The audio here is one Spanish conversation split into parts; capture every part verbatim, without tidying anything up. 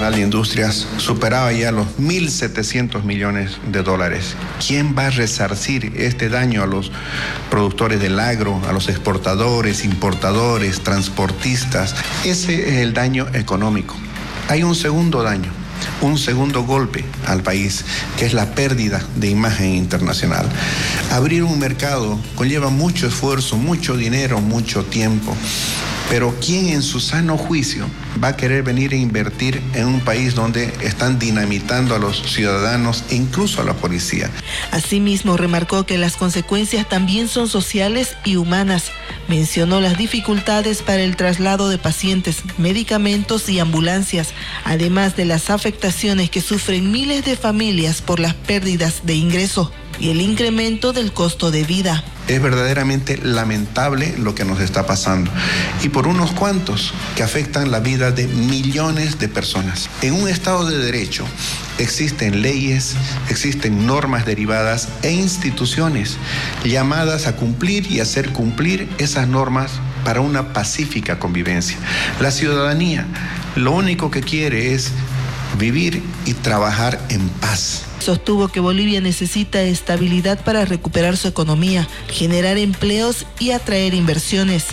Nacional de Industrias superaba ya los mil setecientos millones de dólares. ¿Quién va a resarcir este daño a los productores del agro, a los exportadores, importadores, transportistas? Ese es el daño económico. Hay un segundo daño, un segundo golpe al país, que es la pérdida de imagen internacional. Abrir un mercado conlleva mucho esfuerzo, mucho dinero, mucho tiempo. Pero ¿quién en su sano juicio va a querer venir a invertir en un país donde están dinamitando a los ciudadanos e incluso a la policía? Asimismo, remarcó que las consecuencias también son sociales y humanas. Mencionó las dificultades para el traslado de pacientes, medicamentos y ambulancias, además de las afectaciones que sufren miles de familias por las pérdidas de ingreso y el incremento del costo de vida. Es verdaderamente lamentable lo que nos está pasando, y por unos cuantos que afectan la vida de millones de personas. En un Estado de Derecho existen leyes, existen normas derivadas e instituciones llamadas a cumplir y hacer cumplir esas normas para una pacífica convivencia. La ciudadanía lo único que quiere es vivir y trabajar en paz. Sostuvo que Bolivia necesita estabilidad para recuperar su economía, generar empleos y atraer inversiones.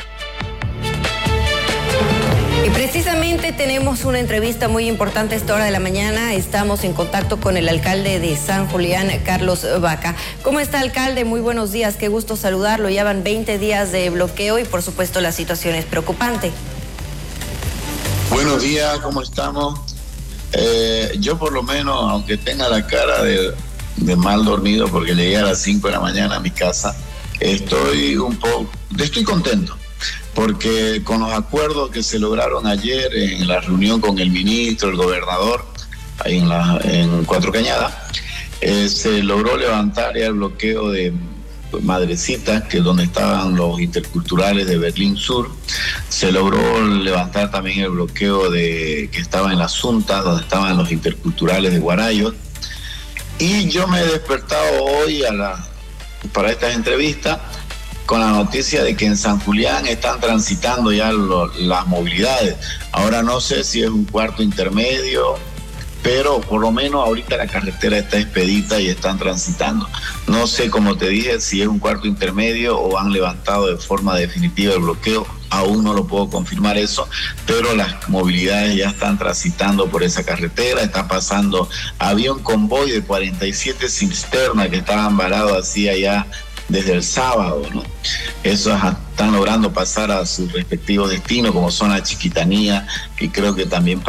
Y precisamente tenemos una entrevista muy importante a esta hora de la mañana. Estamos en contacto con el alcalde de San Julián, Carlos Vaca. ¿Cómo está, alcalde? Muy buenos días, qué gusto saludarlo. Ya van veinte días de bloqueo y por supuesto la situación es preocupante. Buenos días, ¿cómo estamos? Eh, yo por lo menos, aunque tenga la cara de, de mal dormido porque llegué a las cinco de la mañana a mi casa, estoy un poco, estoy contento porque con los acuerdos que se lograron ayer en la reunión con el ministro, el gobernador, ahí en, la, en Cuatro Cañadas, eh, se logró levantar ya el bloqueo de Madrecita, que es donde estaban los interculturales de Berlín Sur. Se logró levantar también el bloqueo de que estaba en la Asunta, donde estaban los interculturales de Guarayos. Y yo me he despertado hoy a la, para estas entrevistas con la noticia de que en San Julián están transitando ya lo, las movilidades. Ahora no sé si es un cuarto intermedio, pero por lo menos ahorita la carretera está expedita y están transitando. No sé, como te dije, si es un cuarto intermedio o han levantado de forma definitiva el bloqueo, aún no lo puedo confirmar eso, pero las movilidades ya están transitando por esa carretera, está pasando, había un convoy de cuarenta y siete cisternas que estaban varados así allá desde el sábado, ¿no? Esos están logrando pasar a sus respectivos destinos, como son la Chiquitanía, y creo que también